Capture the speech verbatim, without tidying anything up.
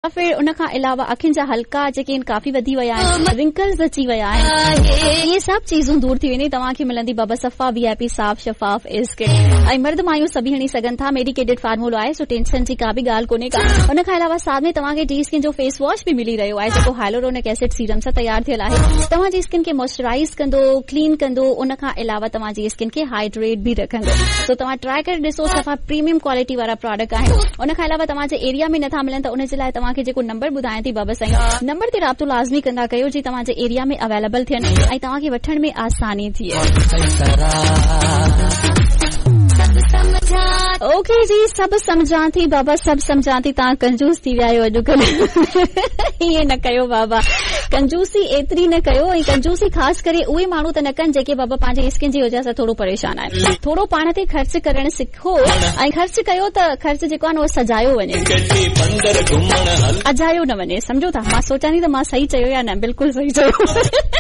फिर उन खां अलावा अखियुनि जा हल्का जेके आहिनि काफ़ी वधी विया आहिनि, रिंकल्स अची विया आहिनि, इहे सभु चीज़ूं दूर थी वेंदी, तव्हांखे मिलंदी बाबा सफ़ा वीआईपी साफ़ शफ़ाफ स्किन। ऐं मर्द मायूं सभी हणी सघनि था, मेडिकेटेड फार्मूलो आहे, सो टेंशन जी का बि ॻाल्हि कोन्हे का। उन खां अलावा साथ में तव्हांखे डी स्किन जो फेस वॉश बि मिली रहियो आहे, जेको हाइलुरोनिक एसिड सीरम सां तयारु थियल आहे, तव्हांजी स्किन खे मॉइस्चराइज़ कंदो, क्लीन कंदो, उन खां अलावा तव्हांजी स्किन खे हाइड्रेट बि रखंदो। तो तव्हां ट्राई करे ॾिसो, सफ़ा प्रीमियम क्वालिटी वारा प्रोडक्ट आहिनि। उन खां अलावा तव्हांजे एरिया में नथा मिलनि त उन जे लाइ तव्हांखे जेको नंबर ॿुधायां थी बाबा साईं, नंबर ते राब्तो लाज़मी कंदा कयो जीअं तव्हांजे एरिया में अवेलेबल थियनि ऐं तव्हांखे वठण में आसानी थिए। ओके जी, सभु सम्झां थी बाबा, सभु सम्झां थी। तव्हां कंजूस थी विया आहियो अॼुकल्ह। ईअं न कयो बाबा, कंजूसी एतिरी न कयो, ऐं कंजूसी ख़ासि करे उहे माण्हू त न कनि जेके बाबा पंहिंजे स्किन जी वजह सां थोरो परेशान आहिनि। थोरो पाण ते ख़र्च करणु सिखो, ऐं ख़र्च कयो त ख़र्च जेको आहे न उहो सजायो वञे, अजायो न वञे, सम्झो था। मां सोचां थी त मां सही चयो या न, बिल्कुलु सही चयो।